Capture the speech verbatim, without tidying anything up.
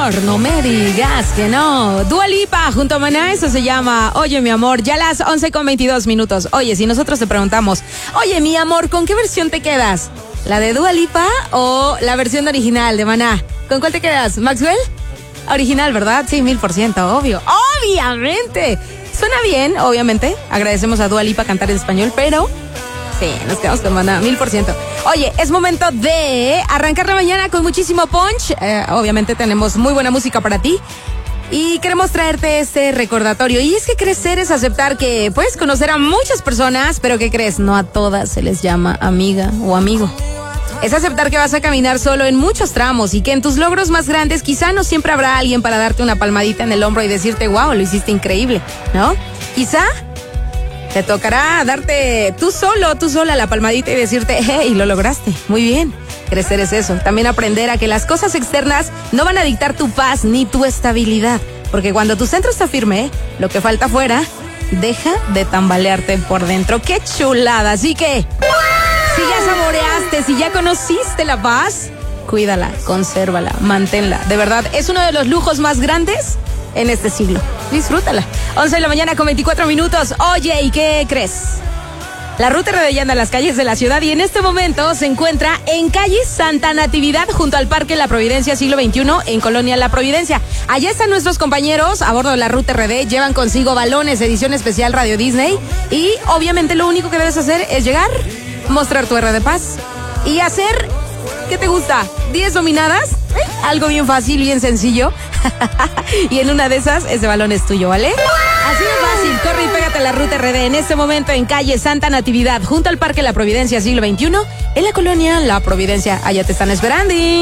amor, no me digas que no. Dua Lipa junto a Maná, eso se llama Oye mi amor, ya las once con veintidós minutos. Oye, si nosotros te preguntamos, oye mi amor, ¿con qué versión te quedas? ¿La de Dua Lipa o la versión original de Maná? ¿Con cuál te quedas, Maxwell? Original, ¿verdad? Sí, mil por ciento, obvio. Obviamente. Suena bien, obviamente. Agradecemos a Dua Lipa cantar en español, pero sí, nos quedamos con Maná, mil por ciento. Oye, es momento de arrancar la mañana con muchísimo punch. Eh, obviamente tenemos muy buena música para ti. Y queremos traerte este recordatorio. Y es que crecer es aceptar que puedes conocer a muchas personas, pero ¿qué crees? No a todas se les llama amiga o amigo. Es aceptar que vas a caminar solo en muchos tramos y que en tus logros más grandes quizá no siempre habrá alguien para darte una palmadita en el hombro y decirte, wow, lo hiciste increíble, ¿no? Quizá te tocará darte tú solo, tú sola la palmadita y decirte, hey, lo lograste, muy bien. Crecer es eso, también aprender a que las cosas externas no van a dictar tu paz ni tu estabilidad, porque cuando tu centro está firme, lo que falta afuera deja de tambalearte por dentro. ¡Qué chulada! Así que, si ya saboreaste, si ya conociste la paz, cuídala, consérvala, manténla. De verdad, es uno de los lujos más grandes en este siglo. Disfrútala. once de la mañana con veinticuatro minutos. Oye, ¿y qué crees? La Ruta R D ya anda a las calles de la ciudad y en este momento se encuentra en calle Santa Natividad junto al Parque La Providencia Siglo veintiuno en Colonia La Providencia. Allá están nuestros compañeros a bordo de la Ruta R D, llevan consigo balones, edición especial Radio Disney y obviamente lo único que debes hacer es llegar, mostrar tu R de paz y hacer, ¿qué te gusta? ¿diez dominadas? ¿Eh? Algo bien fácil, bien sencillo. Y en una de esas, ese balón es tuyo, ¿vale? Así de fácil, corre y pégate a la Ruta R D en este momento en calle Santa Natividad, junto al Parque La Providencia Siglo veintiuno, en la Colonia La Providencia. Allá te están esperando.